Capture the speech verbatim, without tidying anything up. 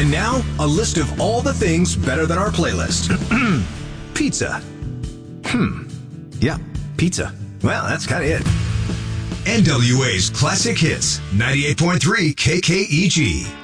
And now, a list of all the things better than our playlist. Pizza. Hmm. Yeah, pizza. Well, that's kind of it. N W A's Classic Hits, ninety-eight point three K K E G.